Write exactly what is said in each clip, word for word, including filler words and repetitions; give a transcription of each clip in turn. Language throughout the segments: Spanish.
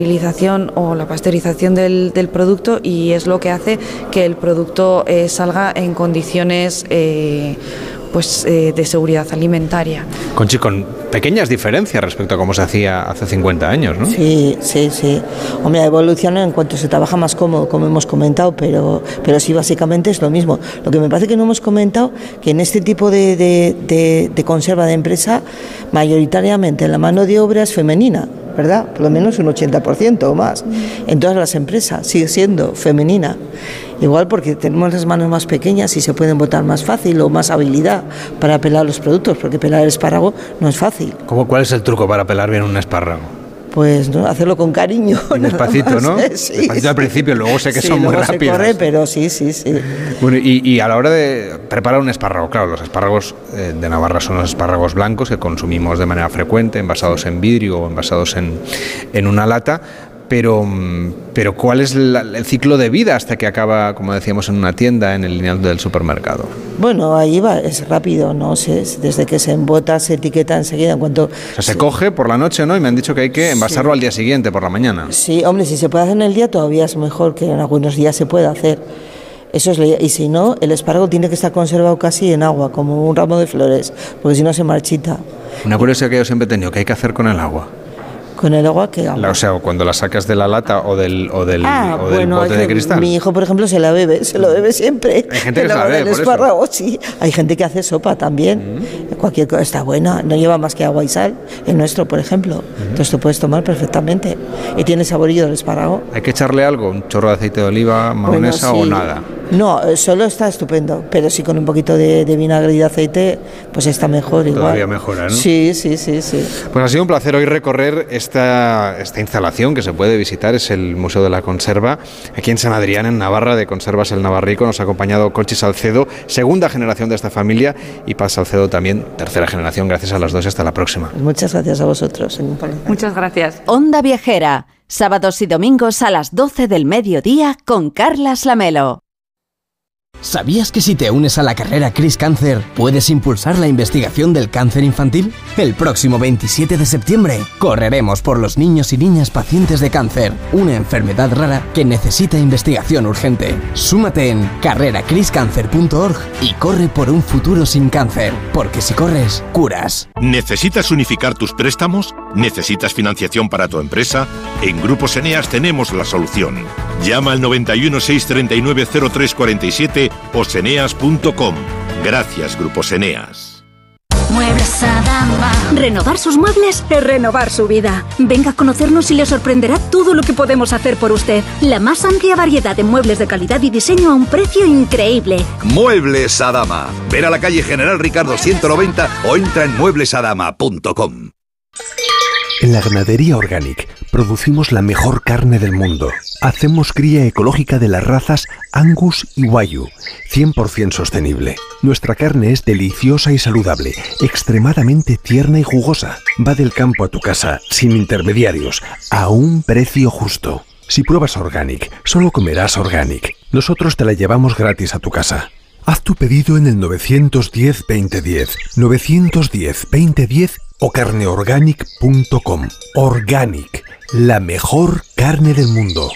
o la pasteurización del, del producto, y es lo que hace que el producto eh, salga en condiciones eh, pues eh, de seguridad alimentaria. Conchi, con pequeñas diferencias respecto a cómo se hacía hace cincuenta años, ¿no? Sí, sí, sí. Hombre, evoluciona en cuanto se trabaja más cómodo, como hemos comentado, pero, pero sí, básicamente es lo mismo. Lo que me parece que no hemos comentado, que en este tipo de, de, de, de conserva de empresa, mayoritariamente la mano de obra es femenina, ¿verdad? Por lo menos un ochenta por ciento o más. En todas las empresas sigue siendo femenina. Igual porque tenemos las manos más pequeñas y se pueden botar más fácil, o más habilidad para pelar los productos, porque pelar el espárrago no es fácil. ¿Cómo, ¿Cuál es el truco para pelar bien un espárrago? Pues no, hacerlo con cariño. Y despacito, ¿no? Sí, despacito sí. Al principio, luego sé que sí, son muy luego rápidos. Se corre, pero sí, sí, sí. Bueno, y, y a la hora de preparar un espárrago, claro, los espárragos eh, de Navarra son los espárragos blancos que consumimos de manera frecuente, envasados en vidrio o envasados en, en una lata. Pero, pero ¿cuál es la, el ciclo de vida hasta que acaba, como decíamos, en una tienda, en el lineal del supermercado? Bueno, ahí va, es rápido, no sé, desde que se embota, se etiqueta enseguida. En cuanto o sea, se, se coge por la noche, ¿no? Y me han dicho que hay que envasarlo sí. al día siguiente, por la mañana. Sí, hombre, si se puede hacer en el día todavía es mejor, que en algunos días se puede hacer. Eso es, y si no, el espárrago tiene que estar conservado casi en agua, como un ramo de flores, porque si no se marchita. Una curiosidad que yo siempre he tenido, ¿qué hay que hacer con el agua? ¿Con el agua qué agua? La, o sea, cuando la sacas de la lata o del, o del, ah, o del bueno, bote de cristal. Mi hijo, por ejemplo, se la bebe, se lo bebe siempre. Hay gente que se la bebe, por espárrago, eso. Sí. Hay gente que hace sopa también. Mm. Cualquier cosa está buena, no lleva más que agua y sal. El nuestro, por ejemplo. Mm. Entonces tú puedes tomar perfectamente. Y tiene saborillo del espárrago. ¿Hay que echarle algo? ¿Un chorro de aceite de oliva, mayonesa bueno, sí. o nada? No, solo está estupendo, pero sí con un poquito de, de vinagre y de aceite, pues está mejor igual. Todavía mejora, ¿no? Sí, sí, sí, sí. Pues ha sido un placer hoy recorrer esta, esta instalación que se puede visitar, es el Museo de la Conserva, aquí en San Adrián, en Navarra, de Conservas El Navarrico. Nos ha acompañado Conchi Salcedo, segunda generación de esta familia, y Paz Salcedo también, tercera generación. Gracias a las dos y hasta la próxima. Muchas gracias a vosotros. Muchas gracias. Onda Viajera, sábados y domingos a las doce del mediodía con Carlas Lamelo. ¿Sabías que si te unes a la carrera Cris Cáncer puedes impulsar la investigación del cáncer infantil? El próximo veintisiete de septiembre correremos por los niños y niñas pacientes de cáncer, una enfermedad rara que necesita investigación urgente. Súmate en carrera cris cáncer punto org y corre por un futuro sin cáncer, porque si corres, curas. ¿Necesitas unificar tus préstamos? ¿Necesitas financiación para tu empresa? En Grupos Eneas tenemos la solución. Llama al noventa y uno, seiscientos treinta y nueve, cero tres cuarenta y siete o seneas punto com. Gracias, Grupos Eneas. Muebles Adama. Renovar sus muebles es renovar su vida. Venga a conocernos y le sorprenderá todo lo que podemos hacer por usted. La más amplia variedad de muebles de calidad y diseño a un precio increíble. Muebles Adama. Ven a la calle General Ricardo ciento noventa o entra en muebles adama punto com. En la Ganadería Organic producimos la mejor carne del mundo. Hacemos cría ecológica de las razas Angus y Wagyu, cien por ciento sostenible. Nuestra carne es deliciosa y saludable, extremadamente tierna y jugosa. Va del campo a tu casa, sin intermediarios, a un precio justo. Si pruebas Organic, solo comerás Organic. Nosotros te la llevamos gratis a tu casa. Haz tu pedido en el nueve uno cero, veinte diez, nueve uno cero, veinte diez o carne organic punto com. Organic, la mejor carne del mundo.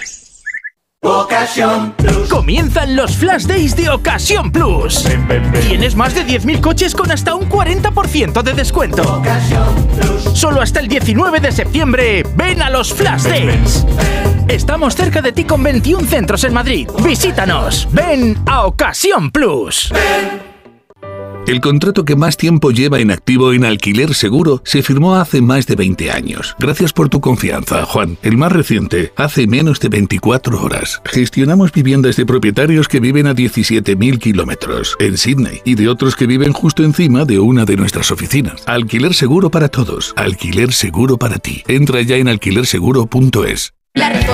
Ocasión Plus. Comienzan los Flash Days de Ocasión Plus. Ven, ven, ven. Tienes más de diez mil coches con hasta un cuarenta por ciento de descuento. Ocasión Plus. Solo hasta el diecinueve de septiembre. Ven a los Flash ven, Days. Ven, ven. Estamos cerca de ti con veintiún centros en Madrid. Visítanos. Ven a Ocasión Plus. Ven. El contrato que más tiempo lleva en activo en Alquiler Seguro se firmó hace más de veinte años. Gracias por tu confianza, Juan. El más reciente, hace menos de veinticuatro horas. Gestionamos viviendas de propietarios que viven a diecisiete mil kilómetros en Sydney y de otros que viven justo encima de una de nuestras oficinas. Alquiler Seguro para todos. Alquiler Seguro para ti. Entra ya en alquiler seguro punto es. La